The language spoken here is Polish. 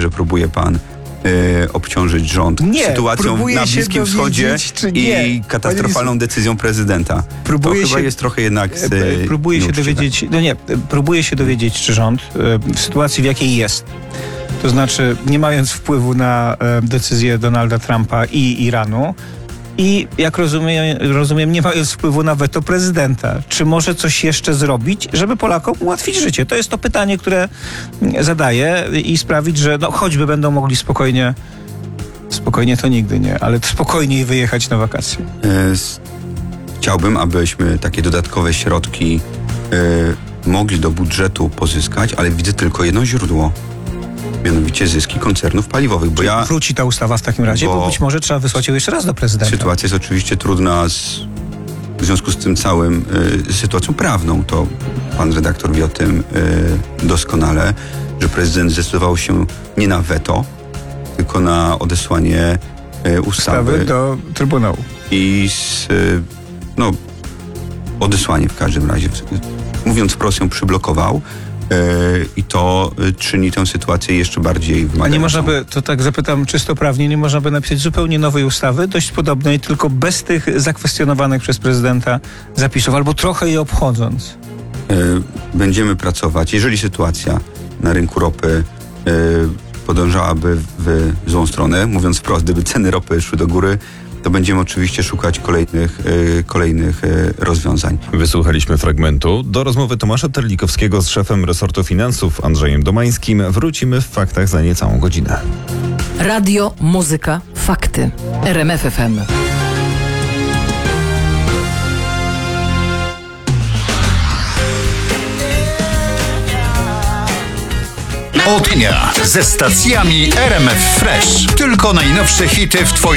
że próbuje pan obciążyć rząd sytuacją na Bliskim Wschodzie i katastrofalną decyzją prezydenta. To chyba jest trochę jednak próbuję się dowiedzieć, czy rząd w sytuacji, w jakiej jest, to znaczy nie mając wpływu na decyzję Donalda Trumpa i Iranu, i jak rozumiem, nie mając wpływu na weto prezydenta. Czy może coś jeszcze zrobić, żeby Polakom ułatwić życie? To jest to pytanie, które zadaję i sprawić, że choćby będą mogli spokojnie to nigdy nie, ale spokojniej wyjechać na wakacje. Chciałbym, abyśmy takie dodatkowe środki mogli do budżetu pozyskać, ale widzę tylko jedno źródło. Mianowicie zyski koncernów paliwowych. Wróci ta ustawa w takim razie, bo być może trzeba wysłać ją jeszcze raz do prezydenta. Sytuacja jest oczywiście trudna w związku z tym całym sytuacją prawną. To pan redaktor wie o tym doskonale, że prezydent zdecydował się nie na weto, tylko na odesłanie ustawy do Trybunału. I odesłanie w każdym razie. Mówiąc wprost, ją przyblokował. I to czyni tę sytuację jeszcze bardziej wymagającą. A nie można by, to tak zapytam czysto prawnie, nie można by napisać zupełnie nowej ustawy, dość podobnej, tylko bez tych zakwestionowanych przez prezydenta zapisów, albo trochę je obchodząc? Będziemy pracować. Jeżeli sytuacja na rynku ropy podążałaby w złą stronę, mówiąc wprost, gdyby ceny ropy szły do góry, to będziemy oczywiście szukać kolejnych rozwiązań. Wysłuchaliśmy fragmentu. Do rozmowy Tomasza Terlikowskiego z szefem resortu finansów Andrzejem Domańskim wrócimy w faktach za niecałą godzinę. Radio, muzyka, fakty. RMF FM. Od dnia ze stacjami RMF Fresh. Tylko najnowsze hity w twoim